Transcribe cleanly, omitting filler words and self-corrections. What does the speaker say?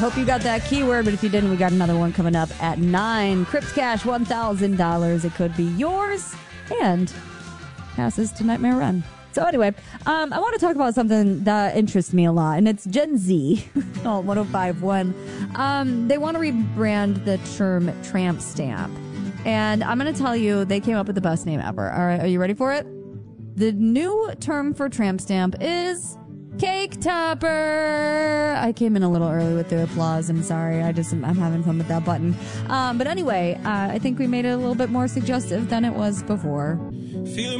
Hope you got that keyword, but if you didn't, we got another one coming up at 9. Crips Cash, $1,000. It could be yours and passes to Nightmare Run. So anyway, I want to talk about something that interests me a lot, and it's Gen Z. 1051. They want to rebrand the term tramp stamp. And I'm going to tell you, they came up with the best name ever. All right, are you ready for it? The new term for tramp stamp is Cake Topper. I came in a little early with the applause. I'm sorry. I'm having fun with that button. But anyway, I think we made it a little bit more suggestive than it was before.